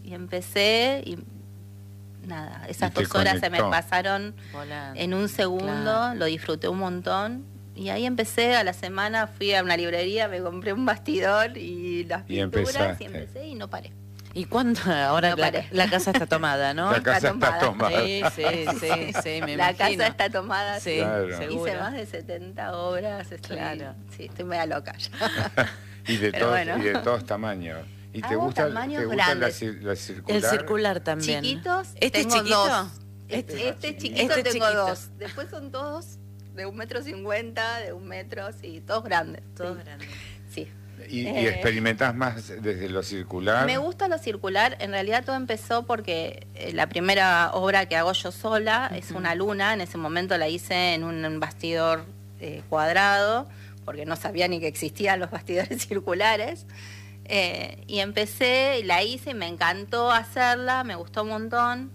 Y empecé y nada, esas Y te 2 horas se me conectó. pasaron Volando. en un segundo, Claro. lo disfruté un montón. Y ahí empecé, a la semana fui a una librería, me compré un bastidor y las Y pinturas empezaste. y empecé y no paré. ¿Y cuándo? Ahora No la, paré. la casa está tomada, ¿no? La casa está tomada. Sí, sí, sí, sí, me La imagino. casa está tomada, Sí, Claro. seguro. hice más de 70 obras, Claro. Sí, estoy media loca ya. Y de Pero todos, bueno. y de todos tamaños. ¿Y te Hago gusta, tamaños te gusta la, grandes. la circular? El circular también. Chiquitos, ¿Este es tengo chiquito? 2. Este Este es chiquito Este tengo chiquito. 2. Después son todos de 1,50 m, de 1 metro, sí, todos grandes. Todos sí. grandes. Sí. ¿Y experimentás más desde lo circular? Me gusta lo circular. En realidad todo empezó porque la primera obra que hago yo sola es una luna. En ese momento la hice en un bastidor cuadrado, porque no sabía ni que existían los bastidores circulares. Y empecé, la hice y me encantó hacerla, me gustó un montón.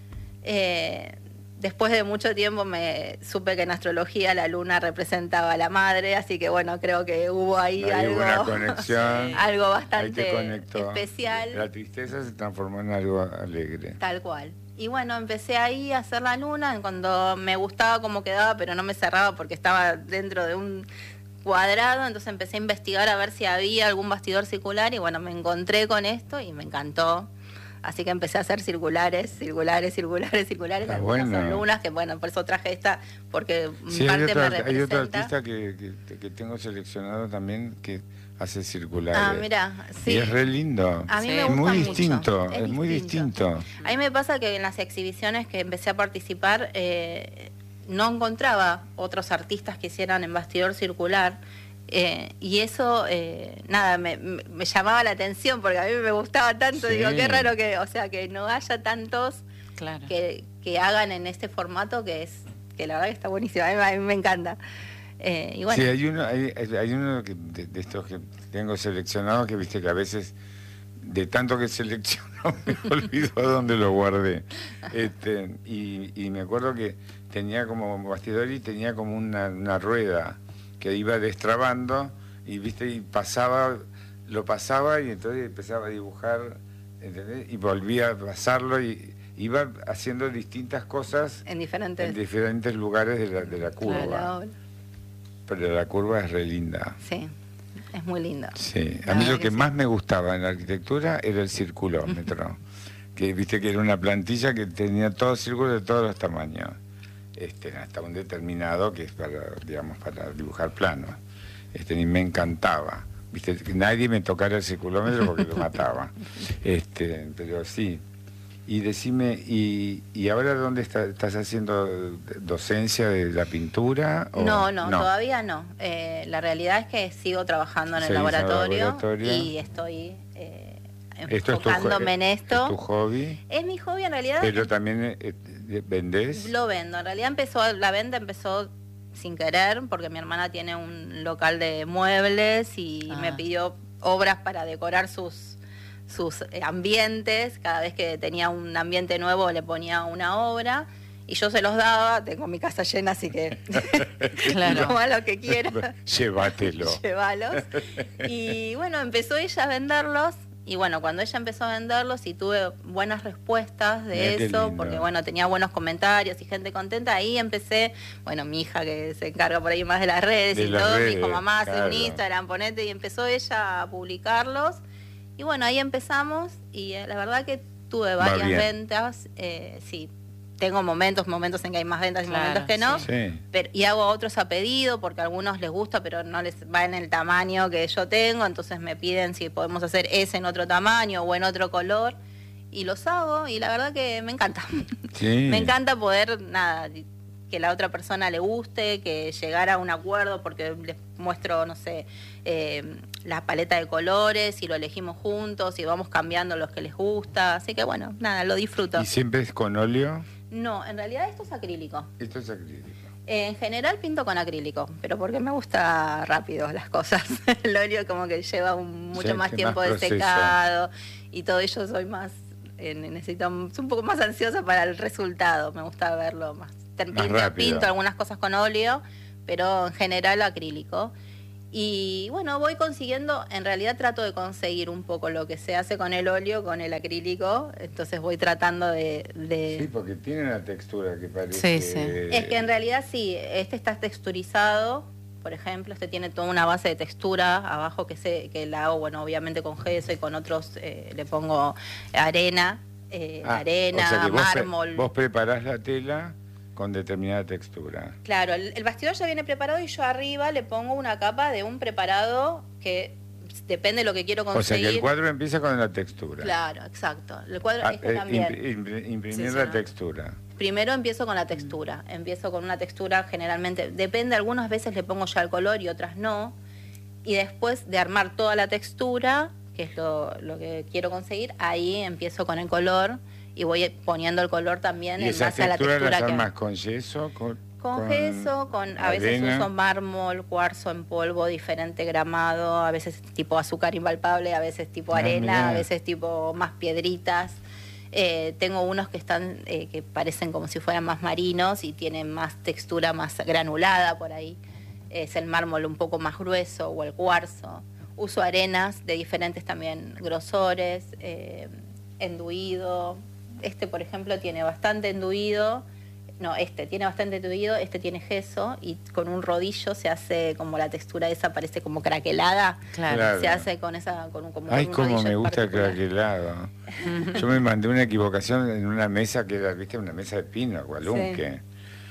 Después de mucho tiempo me supe que en astrología la luna representaba a la madre, así que bueno, creo que hubo ahí Hay algo, una conexión. algo Ahí te bastante conectó. especial. La tristeza se transformó en algo alegre. Tal cual. Y bueno, empecé ahí a hacer la luna, cuando me gustaba cómo quedaba, pero no me cerraba porque estaba dentro de un cuadrado, entonces empecé a investigar a ver si había algún bastidor circular y bueno, me encontré con esto y me encantó. Así que empecé a hacer circulares. Está Algunas bueno. son lunas, que bueno, por eso traje esta, porque Sí, parte me hay representa. otro artista que tengo seleccionado también que hace circulares. Ah, mira, sí. Y es re lindo. A mí Sí. me Es gusta muy mucho. distinto, es muy distinto. A mí me pasa que en las exhibiciones que empecé a participar no encontraba otros artistas que hicieran en bastidor circular. Y eso, nada, me llamaba la atención porque a mí me gustaba tanto. Sí. Digo, qué raro que, o sea, que no haya tantos Claro. que hagan en este formato que la verdad que está buenísimo. A mí me encanta. Y bueno, Sí, hay uno de estos que tengo seleccionados que viste que a veces de tanto que selecciono me olvido dónde lo guardé. Y me acuerdo que tenía como bastidor y tenía como una rueda que iba destrabando y viste y lo pasaba y entonces empezaba a dibujar, ¿entendés? Y volvía a pasarlo y iba haciendo distintas cosas en diferentes. en diferentes lugares de la curva. Claro, Pero la curva es re linda. sí, es muy lindo. Sí, a La mí verdad lo que que sí. más me gustaba en la arquitectura era el circulómetro, que viste que era una plantilla que tenía todos círculos de todos los tamaños, hasta un determinado que es para, digamos, para dibujar planos. Y me encantaba, viste, que nadie me tocara el circulómetro porque lo mataba. Pero sí. Y decime, ¿y ahora dónde estás haciendo docencia de la pintura? ¿O? No, todavía no. La realidad es que sigo trabajando en el ¿Seguís en el laboratorio, laboratorio? y estoy Esto enfocándome en esto. ¿Es tu hobby? Es mi hobby en realidad. Pero también vendés. Lo vendo. En realidad la venta empezó sin querer, porque mi hermana tiene un local de muebles y me pidió obras para decorar sus ambientes. Cada vez que tenía un ambiente nuevo le ponía una obra y yo se los daba. Tengo mi casa llena, así que Claro. toma lo que quieras. Llévatelo. Llévalos. Y bueno, empezó ella a venderlos. Y bueno, cuando ella empezó a venderlos y tuve buenas respuestas de Mirá qué eso, lindo. porque bueno, tenía buenos comentarios y gente contenta, ahí empecé, bueno, mi hija que se encarga por ahí más de las redes De y las todo, me redes, dijo, mamá, hace un claro. Instagram, ponete, y empezó ella a publicarlos. Y bueno, ahí empezamos y la verdad que tuve varias bien. ventas, sí. Tengo momentos en que hay más ventas y Claro, momentos que no. Sí. Y hago otros a pedido porque a algunos les gusta, pero no les va en el tamaño que yo tengo, entonces me piden si podemos hacer ese en otro tamaño o en otro color, y los hago, y la verdad que me encanta. Sí. Me encanta poder, que la otra persona le guste, que llegar a un acuerdo, porque les muestro, no sé, la paleta de colores y lo elegimos juntos y vamos cambiando los que les gusta, así que bueno, lo disfruto. ¿Y siempre es con óleo? No, en realidad esto es acrílico. Esto es acrílico. En general pinto con acrílico, pero porque me gusta rápido las cosas. El óleo como que lleva mucho Sí, más que tiempo más de proceso. secado y todo ello. Soy más, soy un poco más ansiosa para el resultado. Me gusta verlo más. rápido. Pinto algunas cosas con óleo, pero en general acrílico. Y bueno, voy consiguiendo, en realidad trato de conseguir un poco lo que se hace con el óleo, con el acrílico, entonces voy tratando Sí, porque tiene una textura que parece... Sí, sí. Es que en realidad sí, este está texturizado, por ejemplo, este tiene toda una base de textura abajo que la hago, bueno, obviamente con gesso y con otros le pongo arena, o sea que mármol. vos preparás la tela con determinada textura. Claro, el bastidor ya viene preparado y yo arriba le pongo una capa de un preparado que depende de lo que quiero conseguir. O sea que el cuadro empieza con la textura. Claro, exacto. El cuadro también. Imprimir Sí, la sí. textura. Primero empiezo con la textura. Empiezo con una textura generalmente, depende, algunas veces le pongo ya el color y otras no. Y después de armar toda la textura, que es lo que quiero conseguir, ahí empiezo con el color y voy poniendo el color también ¿Y en esa base a la textura textura las que... armas con yeso? Con gesso, a veces arena? uso mármol, cuarzo en polvo, diferente gramado, a veces tipo azúcar impalpable, a veces tipo arena, mirá. a veces tipo más piedritas. Tengo unos que están que parecen como si fueran más marinos y tienen más textura más granulada por ahí. Es el mármol un poco más grueso o el cuarzo. Uso arenas de diferentes también grosores, enduido. Este, por ejemplo, tiene bastante enduido. No, este tiene bastante enduido, este tiene gesso y con un rodillo se hace como la textura esa, parece como craquelada. Claro. Se hace con esa, como Ay, con un cómo rodillo me gusta el particular. craquelado. Yo me mandé una equivocación en una mesa que era, viste, una mesa de pino, gualunque.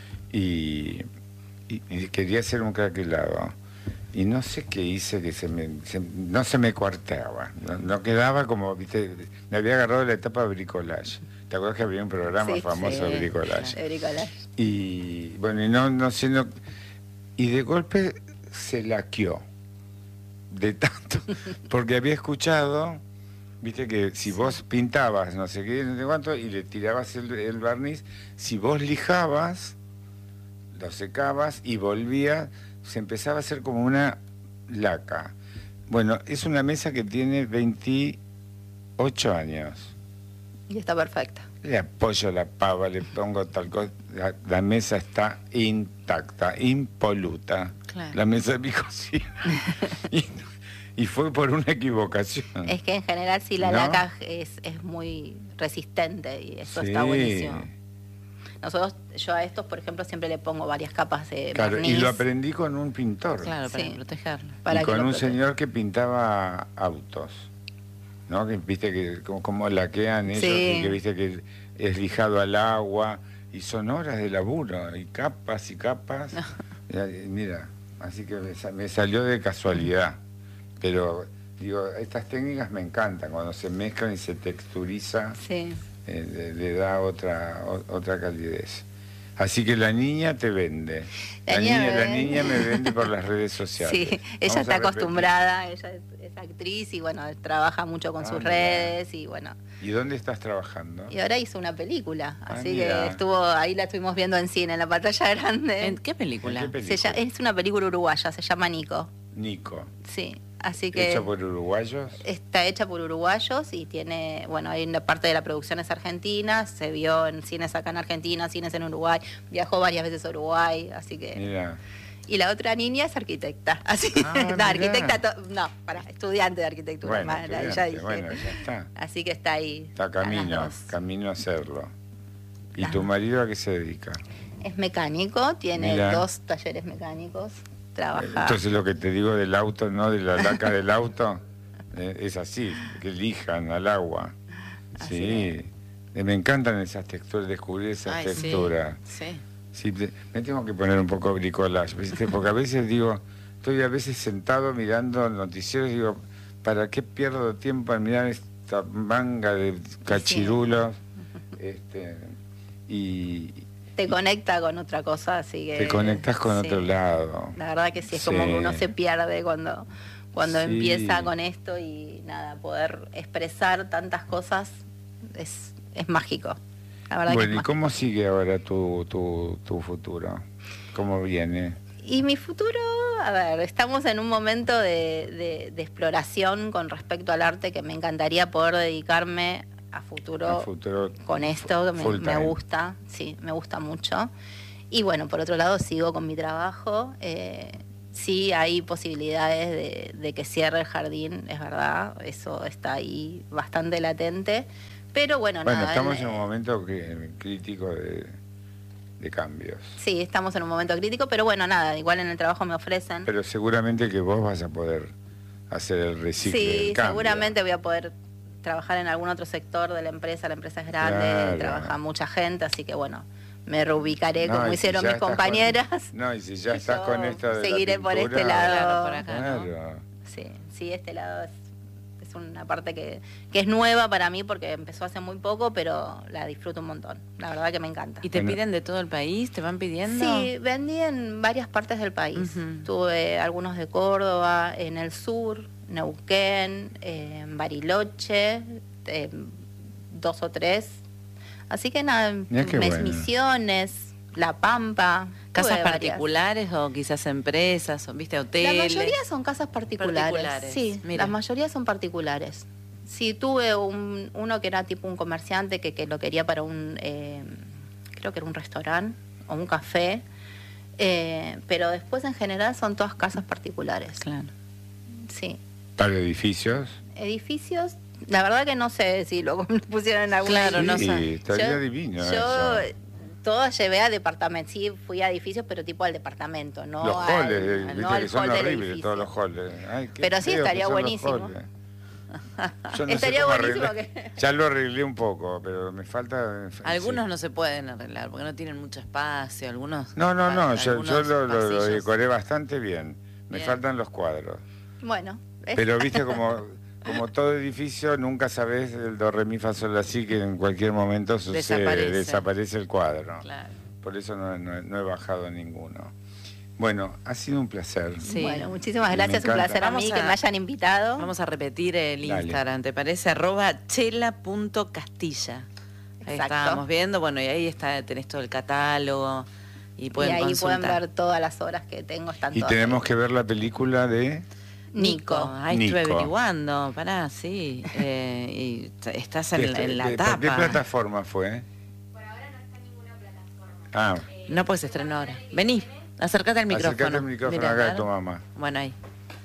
Y quería hacer un craquelado. Y no sé qué hice, que no se me cuarteaba. No quedaba como, viste, me había agarrado la etapa de bricolage. ¿Te acuerdas que había un programa Sí, famoso de sí. bricolage? De bricolage. Y bueno, y no sé, y de golpe se laqueó. De tanto. Porque había escuchado, viste que si vos pintabas no sé qué, no sé cuánto, y le tirabas el barniz, si vos lijabas, lo secabas y volvía, se empezaba a hacer como una laca. Bueno, es una mesa que tiene 28 años. Y está perfecta. Le apoyo la pava, le pongo tal cosa. La mesa está intacta, impoluta. Claro. La mesa de mi cocina. y fue por una equivocación. Es que en general sí la ¿No? laca es muy resistente y eso está Sí. buenísimo. Yo a estos, por ejemplo, siempre le pongo varias capas de Claro, y barniz. lo aprendí con un pintor. Claro, para Sí. protegerlo. Para y que con lo un proteja. señor que pintaba autos. ¿No? Que viste que como laquean ellos, Sí. y que viste que es lijado al agua, y son horas de laburo, y capas y capas. Mira, así que me salió de casualidad. Pero digo, estas técnicas me encantan, cuando se mezclan y se texturiza, Sí. le da otra calidez. Así que la niña te vende. La niña me La vende. niña me vende por las redes sociales. Sí, ella Vamos a está repetir. acostumbrada, ella es actriz y bueno, trabaja mucho con sus mira. redes y bueno. ¿Y dónde estás trabajando? Y ahora hizo una película, así mira. que ahí la estuvimos viendo en cine, en la pantalla grande. ¿En qué película? ¿En qué película? Es una película uruguaya, se llama Nico. Nico. Sí, así que ¿Hecho por uruguayos? está hecha por uruguayos y tiene, bueno, hay una parte de la producción es argentina, se vio en cines acá en Argentina, cines en Uruguay, viajó varias veces a Uruguay, así que... Mira. Y la otra niña es arquitecta, así Ah, no, mirá. arquitecta, estudiante de arquitectura, Bueno, más, ya estudiante, dije. bueno, ya está. Así que está ahí. Está están las dos. camino a hacerlo. ¿Y Las tu dos. marido a qué se dedica? Es mecánico, tiene Mirá. 2 talleres mecánicos, trabaja. Entonces lo que te digo del auto, ¿no? De la laca del auto, es así, que lijan al agua. Así Sí. Me encantan esas texturas, descubrir esas Ay, sí, texturas. sí. Sí, me tengo que poner un poco bricolage, ¿viste? Porque a veces digo, estoy a veces sentado mirando noticieros y digo, ¿para qué pierdo tiempo en mirar esta manga de cachirulos? Y Te conecta con otra cosa, así que... te conectas con sí. otro lado. La verdad que sí, es Sí. como que uno se pierde cuando Sí. empieza con esto y nada, poder expresar tantas cosas es mágico. La verdad que Bueno, es ¿y mágico. cómo sigue ahora tu futuro? ¿Cómo viene? Y mi futuro, a ver, estamos en un momento de exploración con respecto al arte que me encantaría poder dedicarme a futuro, El futuro con esto, que full me time. gusta, sí, me gusta mucho. Y bueno, por otro lado sigo con mi trabajo, sí hay posibilidades de que cierre el jardín, es verdad, eso está ahí bastante latente, pero bueno, Bueno, nada. estamos en un momento crítico de cambios. Sí, estamos en un momento crítico, pero bueno, nada, igual en el trabajo me ofrecen. Pero seguramente que vos vas a poder hacer el reciclo. Sí, el cambio. seguramente voy a poder trabajar en algún otro sector de la empresa es grande, Claro. trabaja mucha gente, así que bueno, me reubicaré No, como y si hicieron ya mis estás compañeras. No, y si ya Y estás yo con esto de seguiré la por pintura, este lado. Claro, por acá, ¿no? Claro. Sí, este lado es una parte que es nueva para mí porque empezó hace muy poco, pero la disfruto un montón. La verdad que me encanta. ¿Y te Bueno. piden de todo el país? ¿Te van pidiendo? Sí, vendí en varias partes del país. Ujú. Tuve algunos de Córdoba, en el sur, Neuquén, en Bariloche, 2 o 3. Así que nada, Mirá qué bueno. Misiones, La Pampa. ¿Casas tuve varias. particulares o quizás empresas, o viste, La hoteles? mayoría son casas particulares. Sí, mira. la mayoría son particulares. Sí, tuve uno que era tipo un comerciante que lo quería para creo que era un restaurante o un café, pero después en general son todas casas particulares. Claro. Sí. Para edificios. Edificios, la verdad que no sé si lo pusieron en algún Claro, no Sí, sé. estaría divino Yo eso. todas llevé a departamentos, sí, fui a edificios, pero tipo al departamento, no Los al, halls, no viste al que son hall del horribles edificio. todos los halls. Ay, qué Pero sí, feo que estaría son los buenísimo. halls. Yo no sé Estaría cómo buenísimo arreglar. Ya lo arreglé un poco, pero me falta... Algunos sí. no se pueden arreglar porque no tienen mucho espacio, algunos... No, yo algunos lo pasillos. decoré bastante bien. Me Bien. faltan los cuadros. Bueno, ¿ves? Pero viste como todo edificio, nunca sabés el do, re, mi, fa, sol, la, si, que en cualquier momento sucede, desaparece el cuadro. Claro. Por eso no he bajado ninguno. Bueno, ha sido un placer. Sí. Bueno, muchísimas Me gracias, un encanta. placer a mí Vamos que a- me hayan invitado. Vamos a repetir el Dale. Instagram, ¿te parece? @chela.castilla. Ahí Exacto. estábamos viendo, bueno, y ahí tenés todo el catálogo y Y pueden ahí consultar. pueden ver todas las obras que tengo. Están Y todas tenemos ahí. que ver la película de... Nico, ahí estuve Nico. averiguando, pará, sí, y estás en la ¿Por tapa. qué plataforma fue? Por ahora no está en ninguna plataforma. Ah, No, pues se estrenó ahora. Vení, acércate al micrófono. acércate el micrófono Mirá, acá a de ver. tu mamá. Bueno, ahí.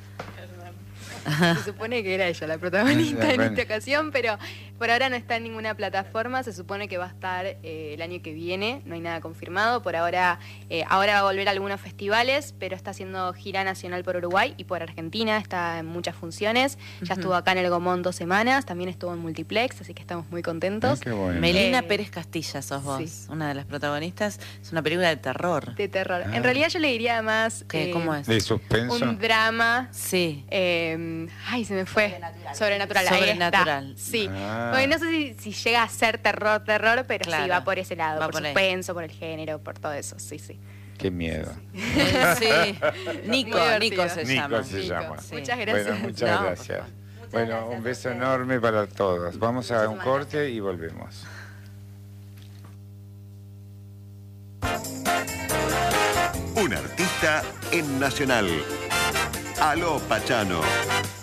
Se supone que era ella la protagonista en Bueno. esta ocasión, pero por ahora no está en ninguna plataforma. Se supone que va a estar el año que viene, no hay nada confirmado. Por ahora, ahora va a volver a algunos festivales, pero está haciendo gira nacional por Uruguay y por Argentina. Está en muchas funciones. Ya Ujú. estuvo acá en el Gomón 2 semanas, también estuvo en Multiplex, así que estamos muy contentos. Qué bueno. Melina Eh, Pérez Castilla sos vos, sí. una de las protagonistas. Es una película de terror. De terror. Ah. En realidad yo le diría más ¿Cómo es? ¿De suspenso? un drama. Sí. Ay, se me fue. Sobrenatural. Ahí Sobrenatural. está. Sí. Ah. Bueno, no sé si llega a ser terror, pero Claro. sí va por ese lado, Va por por ahí. suspenso, por el género, por todo eso. Sí, sí. Qué miedo. Sí. Nico, Muy divertido. Nico se Nico llama. se Nico. llama. Sí. Muchas gracias. Bueno, muchas No, gracias. Muchas Bueno, gracias un a beso ustedes. enorme para todos. Vamos a un Muchísimas corte y volvemos. Un artista en Nacional. Aló Pachano.